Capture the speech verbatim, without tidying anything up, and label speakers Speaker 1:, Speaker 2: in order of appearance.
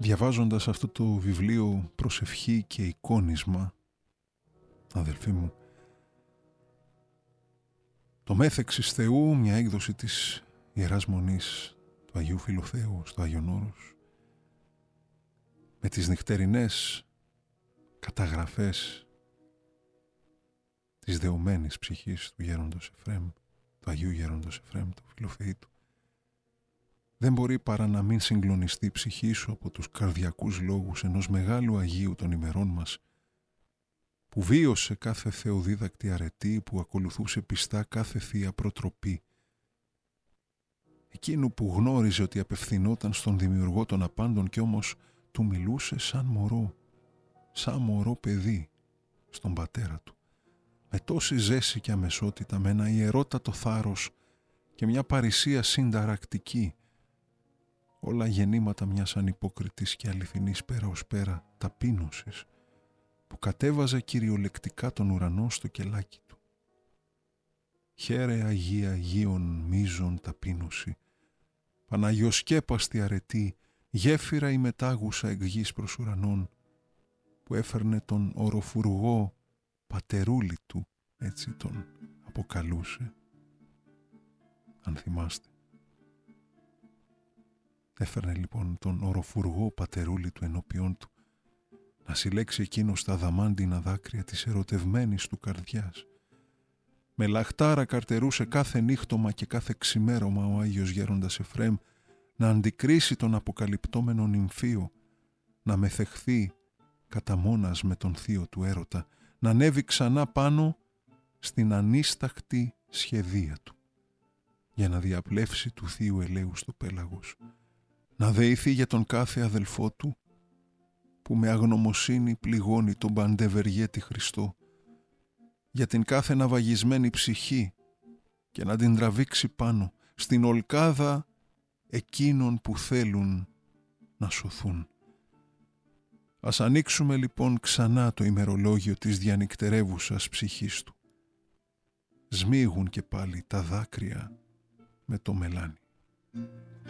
Speaker 1: Διαβάζοντας αυτό το βιβλίο «Προσευχή και εικόνισμα», αδελφοί μου, το Μέθεξης Θεού, μια έκδοση της Ιεράς Μονής του Αγίου Φιλοθέου στο Άγιον Όρος, με τις νυχτερινές καταγραφές της δεωμένης ψυχής του γέροντος Εφραίμ, του Αγίου Γέροντος Εφραίμ, του Φιλοθεήτου, δεν μπορεί παρά να μην συγκλονιστεί η ψυχή σου από τους καρδιακούς λόγους ενός μεγάλου Αγίου των ημερών μας, που βίωσε κάθε θεοδίδακτη αρετή, που ακολουθούσε πιστά κάθε θεία προτροπή, εκείνου που γνώριζε ότι απευθυνόταν στον Δημιουργό των Απάντων και όμως του μιλούσε σαν μωρό, σαν μωρό παιδί, στον πατέρα του, με τόση ζέση και αμεσότητα, με ένα ιερότατο θάρρος και μια παρησία συνταρακτική, όλα γεννήματα μιας ανυπόκριτης και αληθινής πέρα ως πέρα ταπείνωσης, που κατέβαζε κυριολεκτικά τον ουρανό στο κελάκι του. Χαίρε Αγία Αγίων μίζων ταπείνωση, Παναγιοσκέπαστη αρετή, γέφυρα η μετάγουσα εκ γης προς ουρανών, που έφερνε τον οροφουργό πατερούλη του, έτσι τον αποκαλούσε, αν θυμάστε. Έφερνε λοιπόν τον οροφουργό πατερούλη του ενώπιόν του, να συλλέξει εκείνος τα αδαμάντινα δάκρυα της ερωτευμένης του καρδιάς. Με λαχτάρα καρτερούσε κάθε νύχτωμα και κάθε ξημέρωμα ο Άγιος Γέροντας Εφραίμ να αντικρίσει τον αποκαλυπτόμενο νυμφίο, να μεθεχθεί κατά μόνας με τον θείο του έρωτα, να ανέβει ξανά πάνω στην ανίσταχτη σχεδία του, για να διαπλεύσει του θείου ελέου στο πέλαγος, να δεηθεί για τον κάθε αδελφό του, που με αγνωμοσύνη πληγώνει τον παντευεργέτη Χριστό, για την κάθε ναυαγισμένη ψυχή, και να την τραβήξει πάνω στην ολκάδα εκείνων που θέλουν να σωθούν. Ας ανοίξουμε λοιπόν ξανά το ημερολόγιο της διανυκτερεύουσας ψυχής του. Σμίγουν και πάλι τα δάκρυα με το μελάνι.